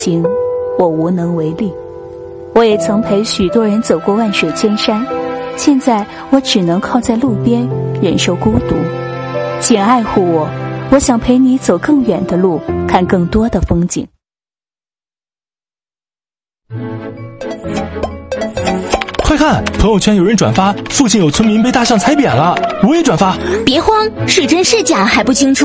情，我无能为力。我也曾陪许多人走过万水千山，现在我只能靠在路边忍受孤独。请爱护我，我想陪你走更远的路，看更多的风景。 快看，朋友圈有人转发附近有村民被大象踩扁了，我也转发。 别慌，是真是假还不清楚。